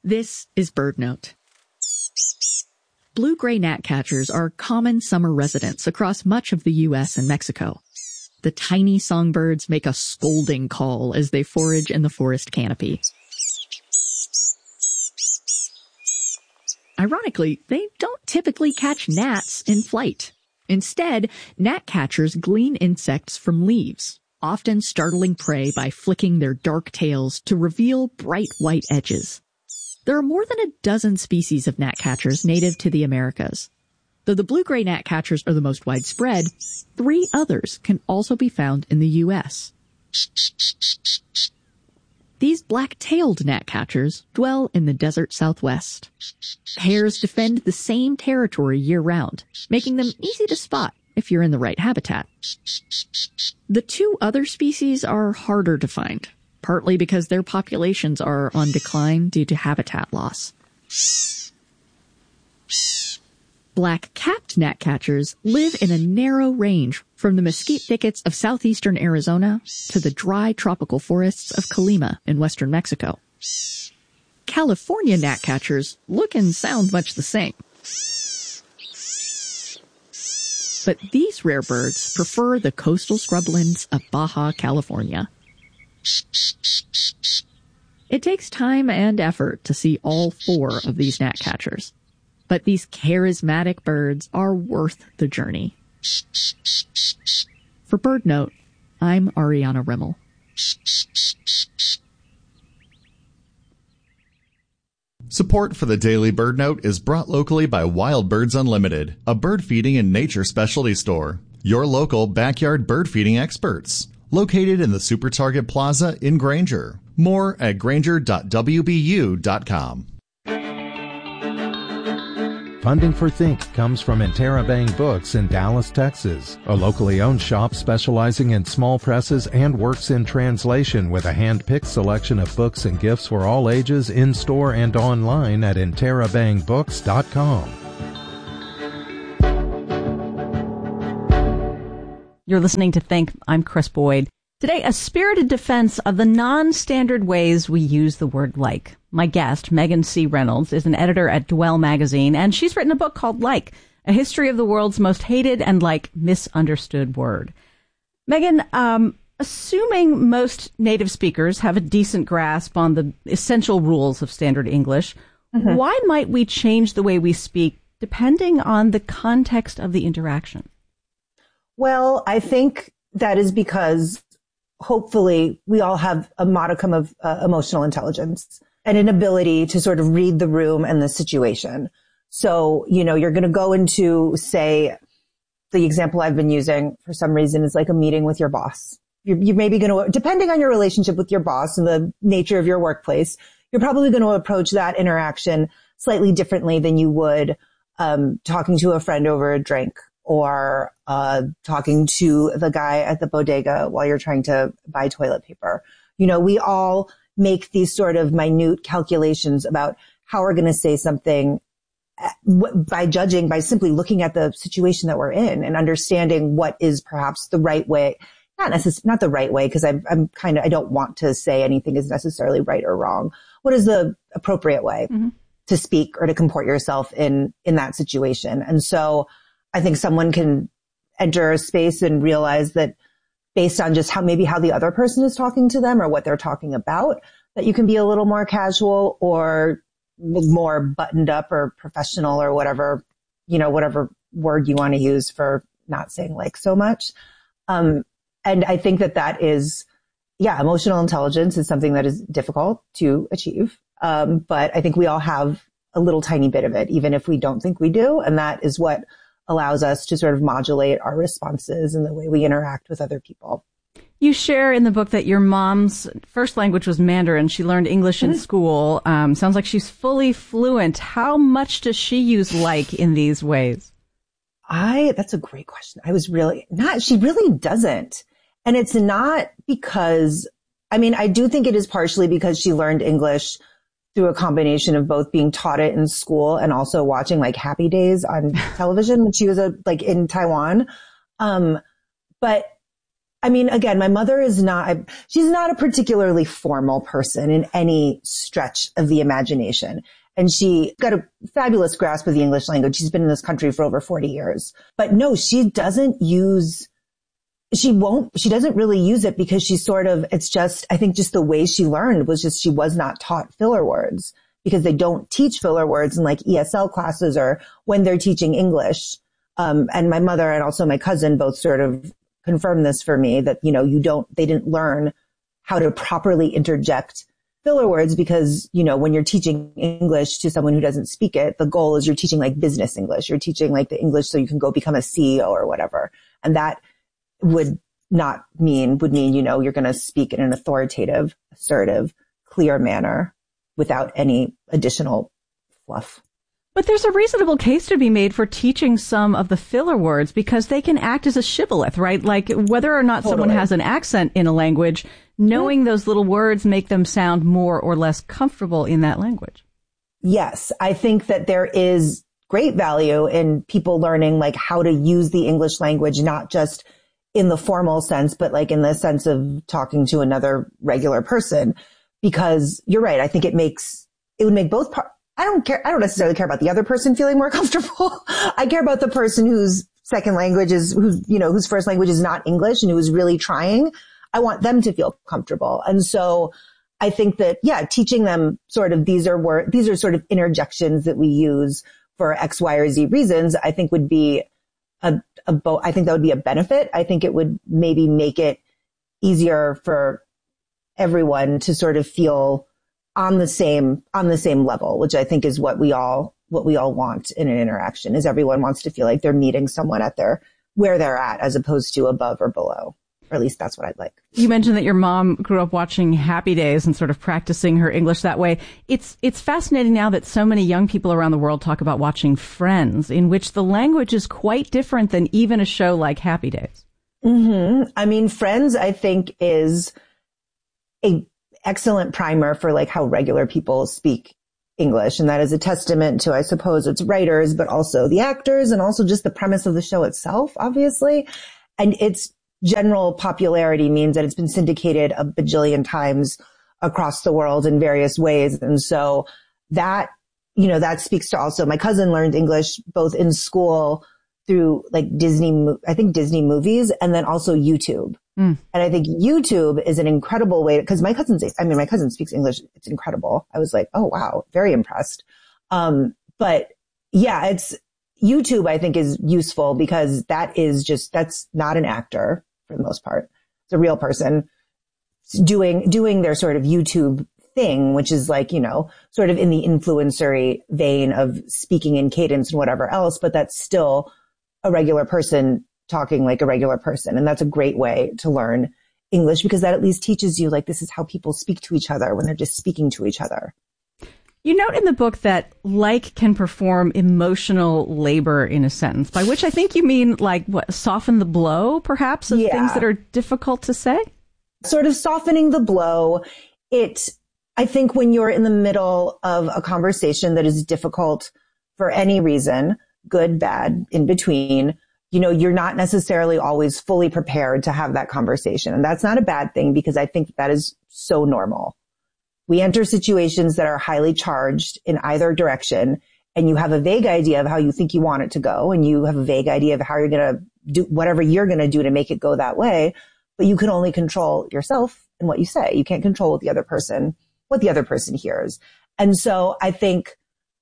This is BirdNote. Blue-gray gnatcatchers are common summer residents across much of the U.S. and Mexico. The tiny songbirds make a scolding call as they forage in the forest canopy. Ironically, they don't typically catch gnats in flight. Instead, gnatcatchers glean insects from leaves, often startling prey by flicking their dark tails to reveal bright white edges. There are more than a dozen species of gnatcatchers native to the Americas. Though the blue-gray gnatcatchers are the most widespread, 3 others can also be found in the U.S. These black-tailed gnatcatchers dwell in the desert Southwest. Pairs defend the same territory year-round, making them easy to spot if you're in the right habitat. The 2 other species are harder to find, partly because their populations are on decline due to habitat loss. Black-capped gnatcatchers live in a narrow range from the mesquite thickets of southeastern Arizona to the dry tropical forests of Colima in western Mexico. California gnatcatchers look and sound much the same. But these rare birds prefer the coastal scrublands of Baja California. It takes time and effort to see all 4 of these gnatcatchers. But these charismatic birds are worth the journey. For BirdNote, I'm Ariana Rimmel. Support for the Daily BirdNote is brought locally by Wild Birds Unlimited, a bird feeding and nature specialty store. Your local backyard bird feeding experts. Located in the Super Target Plaza in Granger. More at granger.wbu.com. Funding for Think comes from Interabang Books in Dallas, Texas, a locally owned shop specializing in small presses and works in translation with a hand-picked selection of books and gifts for all ages in-store and online at interabangbooks.com. You're listening to Think. I'm Chris Boyd. Today, a spirited defense of the non-standard ways we use the word like. My guest, Megan C. Reynolds, is an editor at Dwell magazine, and she's written a book called Like, A History of the World's Most Hated and Misunderstood Word. Megan, assuming most native speakers have a decent grasp on the essential rules of standard English, why might we change the way we speak depending on the context of the interaction? Well, I think that is because hopefully we all have a modicum of emotional intelligence and an ability to sort of read the room and the situation. So, you're going to go into, say, the example I've been using for some reason is like a meeting with your boss. You're maybe going to, depending on your relationship with your boss and the nature of your workplace, you're probably going to approach that interaction slightly differently than you would talking to a friend over a drink or talking to the guy at the bodega while you're trying to buy toilet paper. We all make these sort of minute calculations about how we're going to say something by simply looking at the situation that we're in and understanding what is perhaps the right way. Not the right way, because I don't want to say anything is necessarily right or wrong. What is the appropriate way to speak or to comport yourself in that situation? And so I think someone can enter a space and realize that based on just how the other person is talking to them or what they're talking about, that you can be a little more casual or more buttoned up or professional or whatever word you want to use for not saying like so much. And I think that is, emotional intelligence is something that is difficult to achieve. But I think we all have a little tiny bit of it, even if we don't think we do. And that is what allows us to sort of modulate our responses and the way we interact with other people. You share in the book that your mom's first language was Mandarin. She learned English in school. Sounds like she's fully fluent. How much does she use like in these ways? That's a great question. She really doesn't. And it's not because, I do think it is partially because she learned English through a combination of both being taught it in school and also watching like Happy Days on television when she was in Taiwan. But I mean, again, my mother is she's not a particularly formal person in any stretch of the imagination. And she got a fabulous grasp of the English language. She's been in this country for over 40 years. But no, she doesn't really use it because I think just the way she learned was just, she was not taught filler words because they don't teach filler words in like ESL classes or when they're teaching English. And my mother and also my cousin both sort of confirmed this for me that, they didn't learn how to properly interject filler words because, when you're teaching English to someone who doesn't speak it, the goal is you're teaching like business English. You're teaching like the English so you can go become a CEO or whatever. And that would mean, you're going to speak in an authoritative, assertive, clear manner without any additional fluff. But there's a reasonable case to be made for teaching some of the filler words because they can act as a shibboleth, right? Like whether or not someone has an accent in a language, knowing those little words make them sound more or less comfortable in that language. Yes, I think that there is great value in people learning like how to use the English language, not just in the formal sense, but like in the sense of talking to another regular person. Because you're right, I think it would make both I don't necessarily care about the other person feeling more comfortable. I care about the person whose second language whose first language is not English and who is really trying. I want them to feel comfortable. And so I think that, teaching them sort of, these are sort of interjections that we use for X, Y, or Z reasons, I think would be I think that would be a benefit. I think it would maybe make it easier for everyone to sort of feel on the same level, which I think is what we all want in an interaction, is everyone wants to feel like they're meeting someone at where they're at as opposed to above or below. Or at least that's what I'd like. You mentioned that your mom grew up watching Happy Days and sort of practicing her English that way. It's fascinating now that so many young people around the world talk about watching Friends, in which the language is quite different than even a show like Happy Days. Mm-hmm. I mean, Friends, I think, is a excellent primer for like how regular people speak English. And that is a testament to, I suppose, its writers, but also the actors and also just the premise of the show itself, obviously. And its general popularity means that it's been syndicated a bajillion times across the world in various ways. And so that speaks to also, my cousin learned English both in school through like Disney movies and then also YouTube. And I think YouTube is an incredible way because my cousin speaks English. It's incredible. I was like, oh, wow, very impressed. But yeah, it's YouTube, I think, is useful because that's not an actor for the most part. It's a real person doing their sort of YouTube thing, which is like, sort of in the influencery vein of speaking in cadence and whatever else, but that's still a regular person talking like a regular person. And that's a great way to learn English because that at least teaches you like this is how people speak to each other when they're just speaking to each other. You note in the book that like can perform emotional labor in a sentence, by which I think you mean like soften the blow, perhaps, of things that are difficult to say? Sort of softening the blow. I think when you're in the middle of a conversation that is difficult for any reason, good, bad, in between, you're not necessarily always fully prepared to have that conversation. And that's not a bad thing because I think that is so normal. We enter situations that are highly charged in either direction, and you have a vague idea of how you think you want it to go, and you have a vague idea of how you're going to do whatever you're going to do to make it go that way. But you can only control yourself and what you say. You can't control what the other person hears. And so I think,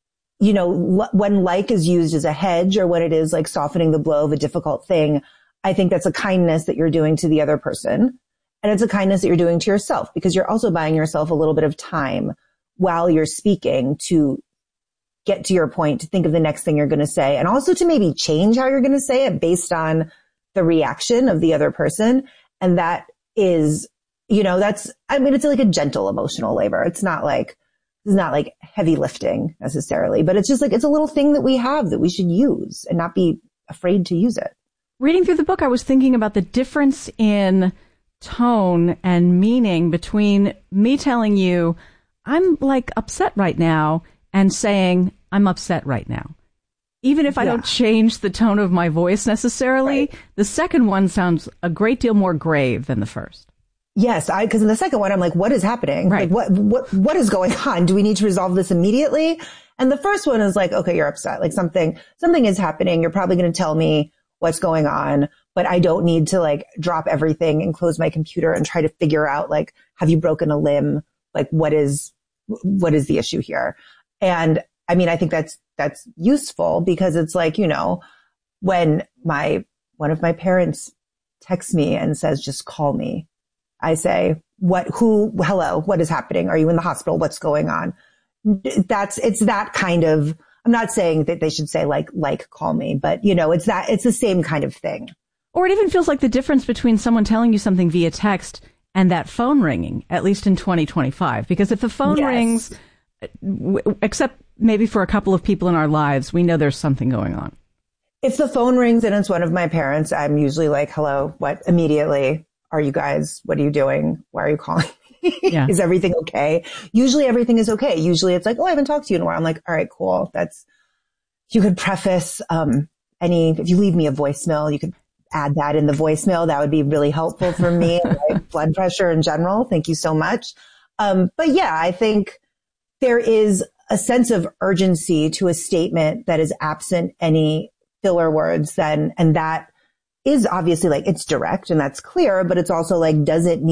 when like is used as a hedge or when it is like softening the blow of a difficult thing, I think that's a kindness that you're doing to the other person. And it's a kindness that you're doing to yourself because you're also buying yourself a little bit of time while you're speaking to get to your point, to think of the next thing you're going to say, and also to maybe change how you're going to say it based on the reaction of the other person. And that is, it's like a gentle emotional labor. It's not like heavy lifting necessarily, but it's just like, it's a little thing that we have that we should use and not be afraid to use it. Reading through the book, I was thinking about the difference in tone and meaning between me telling you I'm like upset right now and saying I'm upset right now. Even if I don't change the tone of my voice necessarily, the second one sounds a great deal more grave than the first. Yes, because in the second one, I'm like, what is happening? Right. Like, what is going on? Do we need to resolve this immediately? And the first one is like, okay, you're upset. Like something is happening. You're probably going to tell me what's going on, but I don't need to like drop everything and close my computer and try to figure out like, have you broken a limb? Like, what is the issue here? And I mean, I think that's useful because it's like, you know, when one of my parents texts me and says, just call me. I say, hello, what is happening? Are you in the hospital? What's going on? It's that kind of, I'm not saying that they should say like call me, but you know, it's the same kind of thing. Or it even feels like the difference between someone telling you something via text and that phone ringing, at least in 2025, because if the phone rings, except maybe for a couple of people in our lives, we know there's something going on. If the phone rings and it's one of my parents, I'm usually like, hello, what? Immediately. Are you guys, what are you doing? Why are you calling me? Yeah. Is everything okay? Usually everything is okay. Usually it's like, oh, I haven't talked to you in a while. I'm like, all right, cool. You could preface, if you leave me a voicemail, you could add that in the voicemail. That would be really helpful for me and my blood pressure in general. Thank you so much. But yeah, I think there is a sense of urgency to a statement that is absent any filler words and that is obviously like, it's direct and that's clear, but it's also like,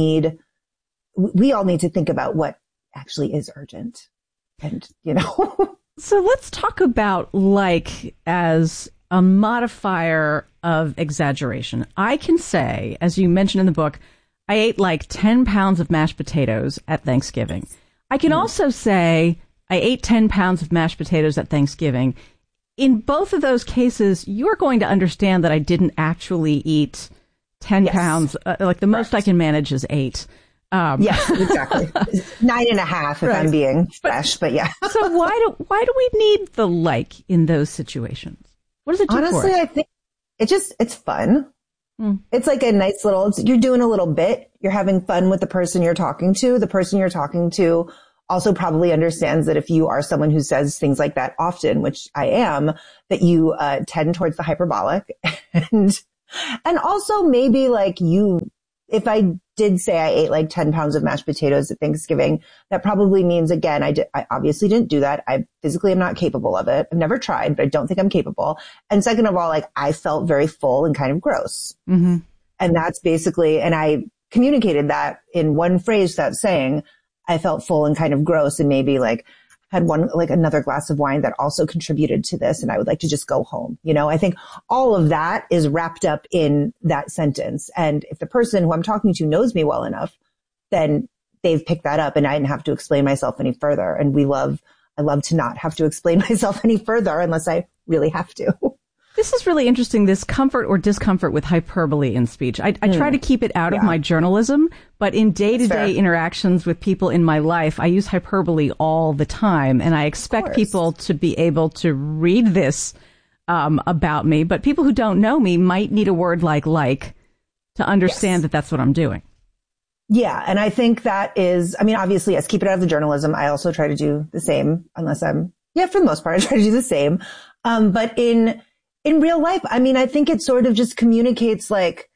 we all need to think about what actually is urgent and, you know. So let's talk about like as a modifier of exaggeration. I can say, as you mentioned in the book, I ate like 10 pounds of mashed potatoes at Thanksgiving. I can also say I ate 10 pounds of mashed potatoes at Thanksgiving. In both of those cases, you're going to understand that I didn't actually eat 10 pounds. Like the most I can manage is 8. Yes, exactly. 9.5 if I'm being fresh, but yeah. So why do we need the like in those situations? What does it do for us? Honestly, I think it's fun. It's like a nice you're doing a little bit. You're having fun with the person you're talking to. The person you're talking to also probably understands that if you are someone who says things like that often, which I am, that you tend towards the hyperbolic. And also maybe like if I did say I ate like 10 pounds of mashed potatoes at Thanksgiving, that probably means, again, I obviously didn't do that. I physically am not capable of it. I've never tried, but I don't think I'm capable. And second of all, like I felt very full and kind of gross. Mm-hmm. And that's basically, and I communicated that in one phrase without saying, I felt full and kind of gross and maybe like had another glass of wine that also contributed to this. And I would like to just go home. You know, I think all of that is wrapped up in that sentence. And if the person who I'm talking to knows me well enough, then they've picked that up and I didn't have to explain myself any further. And I love to not have to explain myself any further unless I really have to. This is really interesting, this comfort or discomfort with hyperbole in speech. I try to keep it out of my journalism, but in day-to-day interactions with people in my life, I use hyperbole all the time. And I expect people to be able to read this about me. But people who don't know me might need a word like to understand that that's what I'm doing. Yeah. And I think that is, I mean, obviously, yes, keep it out of the journalism. I also try to do the same unless for the most part, I try to do the same. But in real life, I mean, I think it sort of just communicates like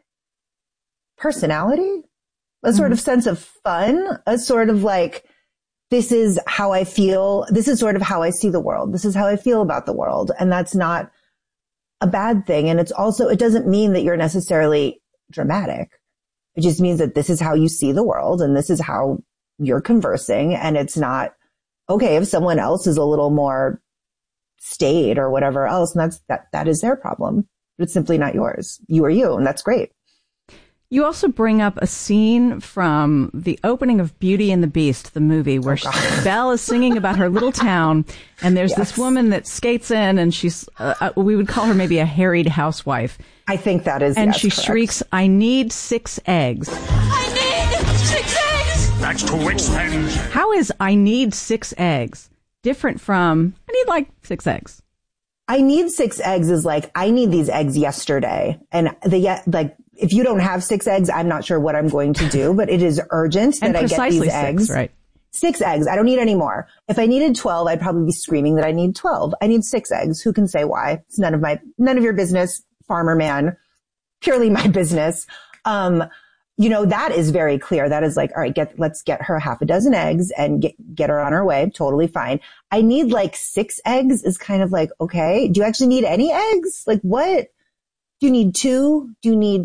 personality, a sort of sense of fun, a sort of like, this is how I feel. This is sort of how I see the world. This is how I feel about the world. And that's not a bad thing. And it's also, it doesn't mean that you're necessarily dramatic. It just means that this is how you see the world and this is how you're conversing. And it's not okay if someone else is a little more staid or whatever else, and that is their problem. But it's simply not yours. You are you, and that's great. You also bring up a scene from the opening of Beauty and the Beast, the movie, where Belle is singing about her little town, and there's this woman that skates in, and she's, we would call her maybe a harried housewife. I think that is, and she correct. shrieks, "I need 6 eggs. I need 6 eggs!" That's too expensive. How is "I need 6 eggs" different from "I need like 6 eggs"? I need 6 eggs is like, I need these eggs yesterday. And if you don't have 6 eggs, I'm not sure what I'm going to do, but it is urgent that I get these eggs. Right. 6 eggs. I don't need any more. If I needed 12, I'd probably be screaming that I need 12. I need 6 eggs. Who can say why? It's none of your business, farmer man. Purely my business. That is very clear. That is like, all right, let's get her half a dozen eggs and get her on her way. Totally fine. I need like 6 eggs is kind of like, okay, do you actually need any eggs? Like what? Do you need 2? Do you need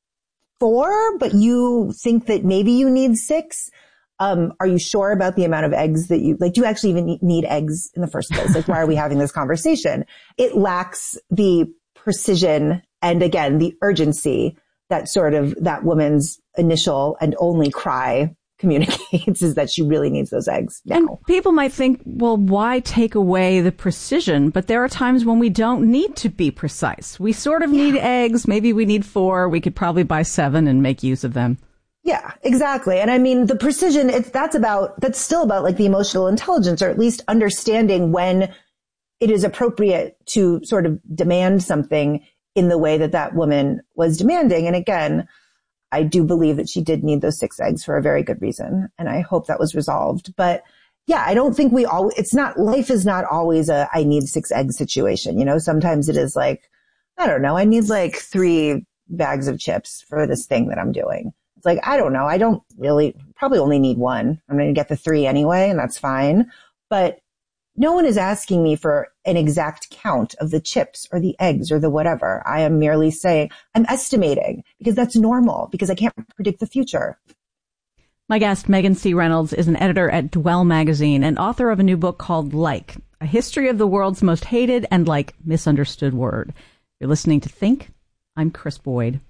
4? But you think that maybe you need 6? Are you sure about the amount of eggs that you, like, do you actually even need eggs in the first place? Like, why are we having this conversation? It lacks the precision and again, the urgency that sort of that woman's initial and only cry communicates is that she really needs those eggs now. And people might think, well, why take away the precision? But there are times when we don't need to be precise. We sort of need eggs. Maybe we need 4. We could probably buy 7 and make use of them. Yeah, exactly. And I mean, the precision, that's still about like the emotional intelligence, or at least understanding when it is appropriate to sort of demand something in the way that woman was demanding. And again, I do believe that she did need those 6 eggs for a very good reason. And I hope that was resolved. But yeah, I don't think life is not always I need 6 eggs situation. Sometimes it is like, I don't know, I need like 3 bags of chips for this thing that I'm doing. It's like, I don't know. I don't really probably only need 1. I'm going to get the 3 anyway, and that's fine. But no one is asking me for an exact count of the chips or the eggs or the whatever. I am merely saying, I'm estimating because that's normal because I can't predict the future. My guest, Megan C. Reynolds, is an editor at Dwell Magazine and author of a new book called Like, A History of the World's Most Hated and Misunderstood Word. You're listening to Think. I'm Chris Boyd.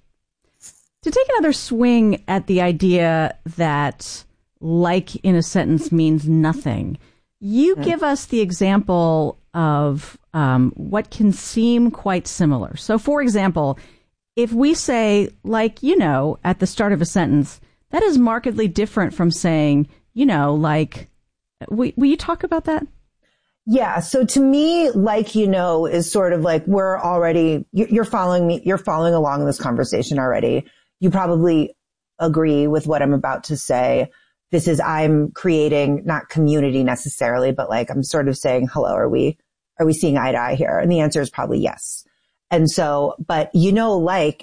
To take another swing at the idea that like in a sentence means nothing, you give us the example of what can seem quite similar. So, for example, if we say, like, at the start of a sentence, that is markedly different from saying, like, will you talk about that? Yeah. So to me, like, is sort of like you're following me, you're following along in this conversation already. You probably agree with what I'm about to say. I'm creating not community necessarily, but like I'm sort of saying, hello, are we seeing eye to eye here? And the answer is probably yes. And so, but like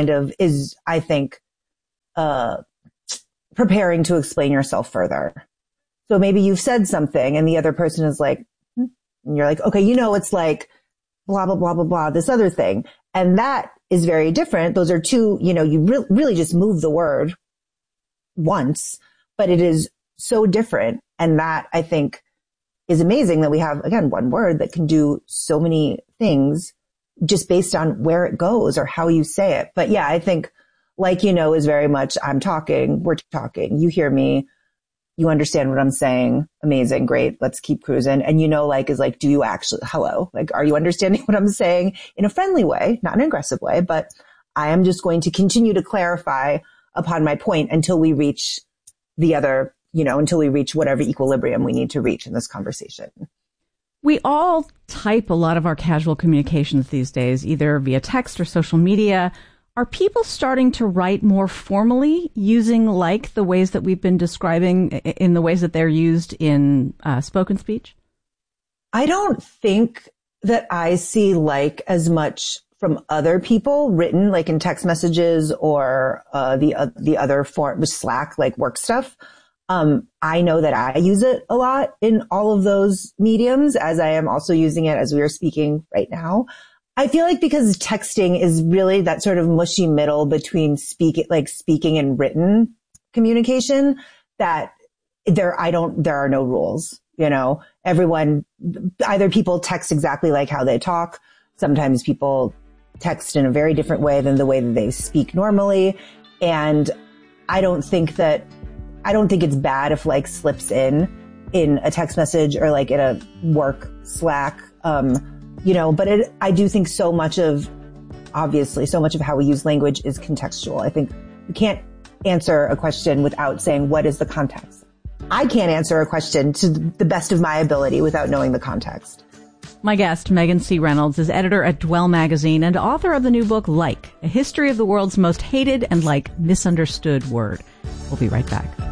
is I think, preparing to explain yourself further. So maybe you've said something and the other person is like, and you're like, okay, it's like blah, blah, blah, blah, blah, this other thing. And that is very different. Those are two, you really just move the word once, but it is so different. And that I think is amazing that we have, again, one word that can do so many things just based on where it goes or how you say it. But yeah, I think like, is very much, I'm talking, we're talking, you hear me, you understand what I'm saying. Amazing. Great. Let's keep cruising. And like is like, do you actually, hello? Like, are you understanding what I'm saying in a friendly way, not an aggressive way, but I am just going to continue to clarify upon my point until we reach the other, until we reach whatever equilibrium we need to reach in this conversation. We all type a lot of our casual communications these days, either via text or social media. Are people starting to write more formally using like the ways that we've been describing in the ways that they're used in spoken speech? I don't think that I see like as much from other people written like in text messages or the other form, Slack, like work stuff. I know that I use it a lot in all of those mediums, as I am also using it as we are speaking right now. I feel like because texting is really that sort of mushy middle between speaking and written communication, that there are no rules, everyone, either people text exactly like how they talk. Sometimes people text in a very different way than the way that they speak normally. And I don't think it's bad if like slips in a text message or like in a work Slack, but I do think so much of how we use language is contextual. I think you can't answer a question without saying, what is the context? I can't answer a question to the best of my ability without knowing the context. My guest, Megan C. Reynolds, is editor at Dwell Magazine and author of the new book, Like, A History of the World's Most Hated and Misunderstood Word. We'll be right back.